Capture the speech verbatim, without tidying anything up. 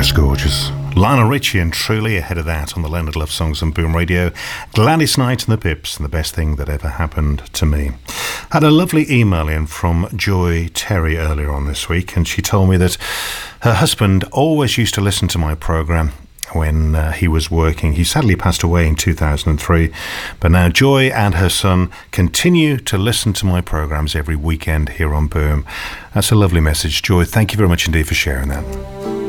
Just gorgeous. Lionel Richie and Truly ahead of that on the Leonard Love Songs on Boom Radio. Gladys Knight and the Pips and The Best Thing That Ever Happened to Me. Had a lovely email in from Joy Terry earlier on this week, and she told me that her husband always used to listen to my programme when uh, he was working. He sadly passed away in two thousand three, but now Joy and her son continue to listen to my programmes every weekend here on Boom. That's a lovely message, Joy. Thank you very much indeed for sharing that.